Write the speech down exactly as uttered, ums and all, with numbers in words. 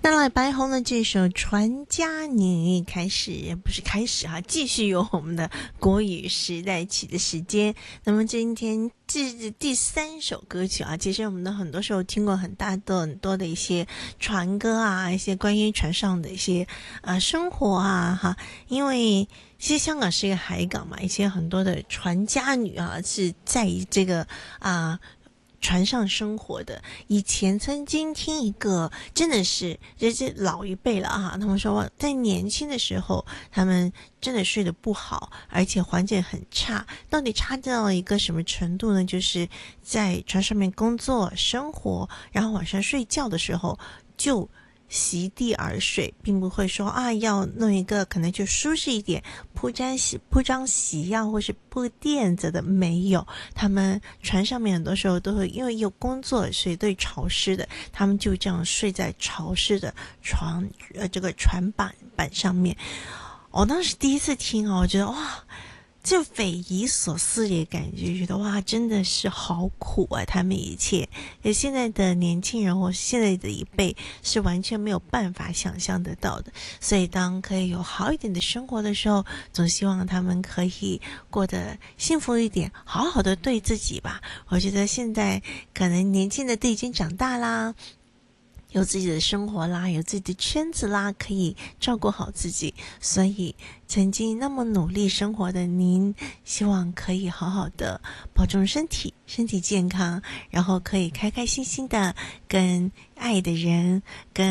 带来白红的这首《传家女》，开始不是开始哈、啊，继续有我们的国语时代曲的时间。那么今天这是第三首歌曲啊，其实我们的很多时候听过很大的很多的一些船歌啊，一些关于船上的一些啊生活啊哈，因为其实香港是一个海港嘛，一些很多的传家女啊是在这个啊。船上生活的，以前曾经听一个，真的是这是老一辈了啊，他们说在年轻的时候，他们真的睡得不好，而且环境很差。到底差到一个什么程度呢？就是在船上面工作、生活，然后晚上睡觉的时候就席地而睡，并不会说啊要弄一个可能就舒适一点铺张席铺张席呀、啊，或是铺垫子的，没有。他们船上面很多时候都会因为有工作，所以对潮湿的，他们就这样睡在潮湿的床呃这个船板板上面。我当时第一次听哦，我觉得哇。就匪夷所思的感觉，觉得哇，真的是好苦啊！他们一切，现在的年轻人或现在的一辈是完全没有办法想象得到的。所以，当可以有好一点的生活的时候，总希望他们可以过得幸福一点，好好的对自己吧。我觉得现在可能年轻的都已经长大啦。有自己的生活啦，有自己的圈子啦，可以照顾好自己。所以曾经那么努力生活的您，希望可以好好的保重身体，身体健康，然后可以开开心心的跟爱的人跟